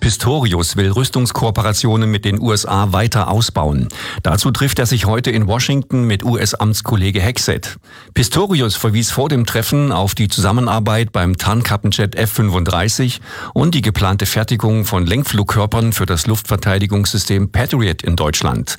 Pistorius will Rüstungskooperationen mit den USA weiter ausbauen. Dazu trifft er sich heute in Washington mit US-Amtskollege Hegseth. Pistorius verwies vor dem Treffen auf die Zusammenarbeit beim Tarnkappenjet F-35 und die geplante Fertigung von Lenkflugkörpern für das Luftverteidigungssystem Patriot in Deutschland.